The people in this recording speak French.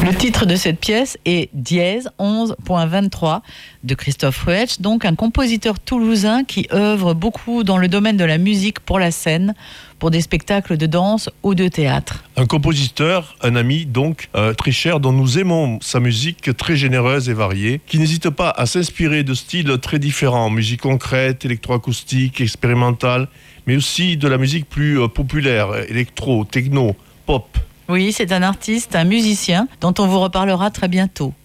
Le titre de cette pièce est Dièse 11.23 de Christophe Ruetsch, donc un compositeur toulousain qui œuvre beaucoup dans le domaine de la musique pour la scène, pour des spectacles de danse ou de théâtre. Un compositeur, un ami donc très cher, dont nous aimons sa musique très généreuse et variée, qui n'hésite pas à s'inspirer de styles très différents, musique concrète, électroacoustique, expérimentale, mais aussi de la musique plus populaire, électro, techno, pop. Oui, c'est un artiste, un musicien dont on vous reparlera très bientôt.